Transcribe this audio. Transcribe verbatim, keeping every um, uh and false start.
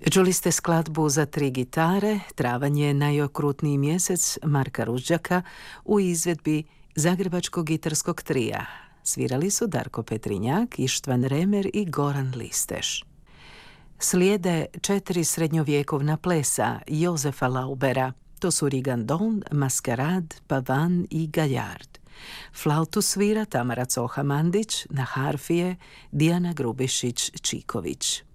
Čuli ste skladbu za tri gitare, Travanj je najokrutniji mjesec Marka Ružđaka u izvedbi Zagrebačkog gitarskog trija. Svirali su Darko Petrinjak, Ištvan Remer i Goran Listeš. Slijede četiri srednjovjekovna plesa Jozefa Laubera. To su Rigandon, Maskarad, Pavan i Galjard. Flautu svira Tamara Coha-Mandić, na harfije Dijana Grubišić-Čiković.